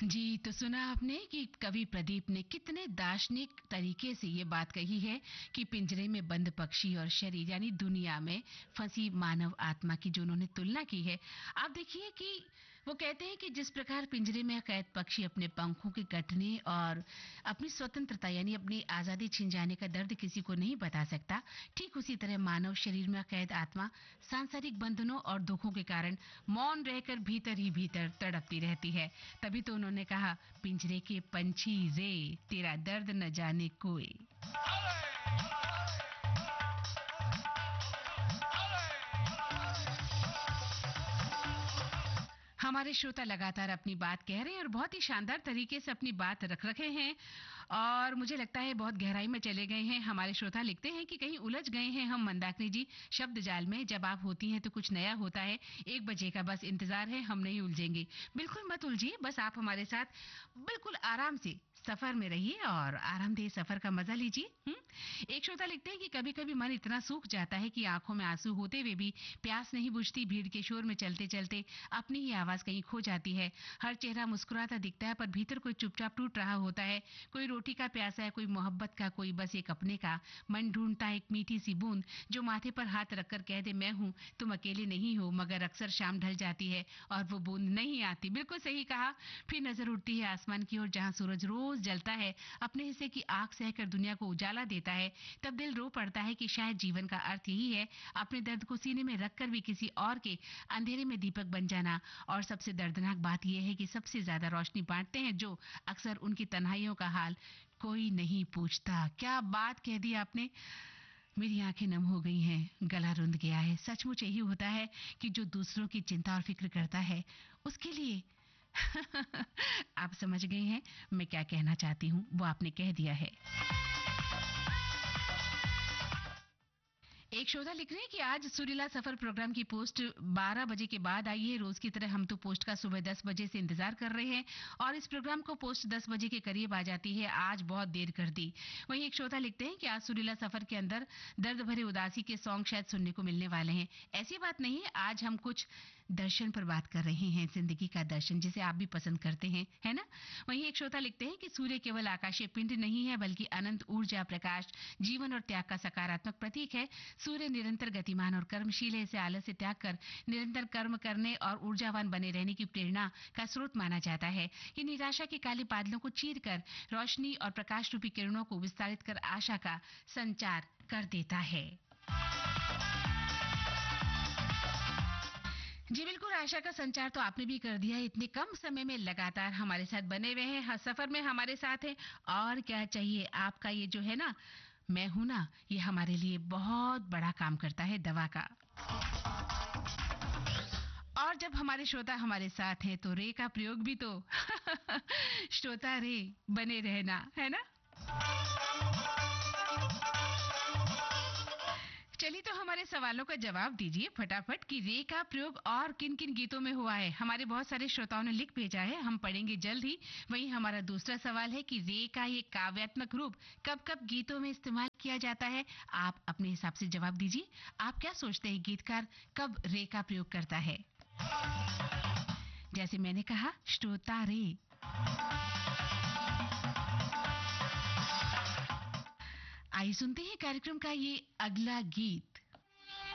जी, तो सुना आपने कि कवि प्रदीप ने कितने दार्शनिक तरीके से ये बात कही है कि पिंजरे में बंद पक्षी और शरीर यानी दुनिया में फंसी मानव आत्मा की जो उन्होंने तुलना की है। आप देखिए कि वो कहते हैं कि जिस प्रकार पिंजरे में कैद पक्षी अपने पंखों के कटने और अपनी स्वतंत्रता यानी अपनी आजादी छिन जाने का दर्द किसी को नहीं बता सकता, ठीक उसी तरह मानव शरीर में कैद आत्मा सांसारिक बंधनों और दुखों के कारण मौन रहकर भीतर ही भीतर तड़पती रहती है। तभी तो उन्होंने कहा, पिंजरे के पंछी रे, तेरा दर्द न जाने कोई। हमारे श्रोता लगातार अपनी बात कह रहे हैं और बहुत ही शानदार तरीके से अपनी बात रख रखे हैं और मुझे लगता है बहुत गहराई में चले गए हैं। हमारे श्रोता लिखते हैं कि कहीं उलझ गए हैं हम मंदाकिनी जी शब्द जाल में। जब आप होती हैं तो कुछ नया होता है। 1 बजे का बस इंतजार है, हम नहीं उलझेंगे। बिल्कुल मत उलझिए, बस आप हमारे साथ बिल्कुल आराम से सफर में रहिए और आरामदेह सफर का मजा लीजिए। एक श्रोता लिखते हैं कि कभी कभी मन इतना सूख जाता है कि आंखों में आंसू होते हुए भी प्यास नहीं बुझती। भीड़ के शोर में चलते चलते अपनी ही आवाज कहीं खो जाती है। हर चेहरा मुस्कुराता दिखता है पर भीतर कोई चुपचाप टूट रहा होता है। कोई रोटी का प्यासा है, कोई मोहब्बत का, कोई बस एक अपने का। मन ढूंढता है एक मीठी सी बूंद जो माथे पर हाथ रखकर कह दे, मैं हूँ, तुम अकेले नहीं हो। मगर अक्सर शाम ढल जाती है और वो बूंद नहीं आती। बिल्कुल सही कहा। फिर नजर उठती है आसमान की ओर जहाँ सूरज रोज जलता है, अपने हिस्से की आग सहकर दुनिया को उजाला देता है। तब दिल रो पड़ता है कि शायद जीवन का अर्थ यही है, अपने दर्द को सीने में रखकर भी किसी और के अंधेरे में दीपक बन जाना। और सबसे दर्दनाक बात यह है कि सबसे ज्यादा रोशनी बांटते हैं जो अक्सर उनकी तन्हाइयों का हाल कोई नहीं पूछता। क्या बात कह दी आपने। मेरी आंखें नम हो गई हैं, गला रुंध गया है। सचमुच यही होता है कि जो दूसरों की चिंता और फिक्र करता है उसके लिए आप समझ गए हैं मैं क्या कहना चाहती हूँ, वो आपने कह दिया है। एक श्रोता लिख रहे हैं कि आज सुरीला सफर प्रोग्राम की पोस्ट 12 बजे के बाद आई है। रोज की तरह हम तो पोस्ट का सुबह 10 बजे से इंतजार कर रहे हैं और इस प्रोग्राम को पोस्ट 10 बजे के करीब आ जाती है। आज बहुत देर कर दी। वहीं एक श्रोता लिखते हैं कि आज सुरीला सफर के अंदर दर्द भरे उदासी के सॉन्ग शायद सुनने को मिलने वाले हैं। ऐसी बात नहीं है, आज हम कुछ दर्शन पर बात कर रहे हैं, जिंदगी का दर्शन जिसे आप भी पसंद करते हैं, है ना। वहीं एक श्रोता लिखते हैं कि सूर्य केवल आकाशीय पिंड नहीं है बल्कि अनंत ऊर्जा, प्रकाश, जीवन और त्याग का सकारात्मक प्रतीक है। सूर्य निरंतर गतिमान और कर्मशील है। इसे आलस्य त्याग कर निरंतर कर्म करने और ऊर्जावान बने रहने की प्रेरणा का स्रोत माना जाता है। ये निराशा के काले बादलों को चीर कर रोशनी और प्रकाश रूपी किरणों को विस्तारित कर आशा का संचार कर देता है। जी बिल्कुल, आशा का संचार तो आपने भी कर दिया है। इतने कम समय में लगातार हमारे साथ बने हुए हैं, हर सफर में हमारे साथ हैं। और क्या चाहिए। आपका ये जो है ना, मैं हूं ना, ये हमारे लिए बहुत बड़ा काम करता है, दवा का। और जब हमारे श्रोता हमारे साथ हैं तो रे का प्रयोग भी तो श्रोता रे बने रहना, है ना। चलिए तो हमारे सवालों का जवाब दीजिए फटाफट कि रे का प्रयोग और किन किन गीतों में हुआ है। हमारे बहुत सारे श्रोताओं ने लिख भेजा है, हम पढ़ेंगे जल्द ही। वहीं हमारा दूसरा सवाल है कि रे का ये काव्यात्मक रूप कब कब गीतों में इस्तेमाल किया जाता है। आप अपने हिसाब से जवाब दीजिए। आप क्या सोचते हैं गीतकार कब रे का प्रयोग करता है। जैसे मैंने कहा, श्रोता रे। आइए सुनते हैं कार्यक्रम का ये अगला गीत।